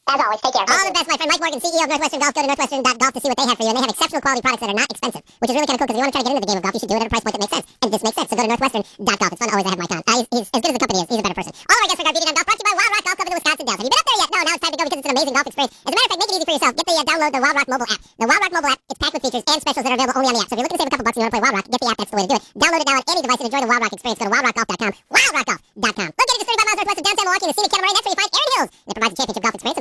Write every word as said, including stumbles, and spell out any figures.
As always, take care. All the best, my friend. Mike Morgan, C E O of Northwestern Golf. Go to northwestern dot golf to see what they have for you. And they have exceptional quality products that are not expensive, which is really kind of cool because if you want to try to get into the game of golf, you should do it at a price point that makes sense. And this makes sense. So go to northwestern dot golf. It's fun always to have Mike on. Uh, he's, he's as good as the company is. He's a better person. All of our guests for Garbini Golf brought to you by Wild Rock Golf Club in the Wisconsin Dells. Have you been up there yet? No, now it's time to go because it's an amazing golf experience. As a matter of fact, make it easy for yourself. Get the uh, download the Wild Rock mobile app. The Wild Rock mobile app, it's packed with features and specials that are available only on the app. So if you're looking to save a couple bucks and you want to play Wild Rock, get the app. That's the way to do it. Download it now on any device and enjoy the Wild Rock experience. Go to wild rock golf dot com. wild rock golf dot com. Located just thirty-five miles northwest of downtown Milwaukee in the scenic Kennemer, that's where you find Erin Hills. And it provides a championship golf experience.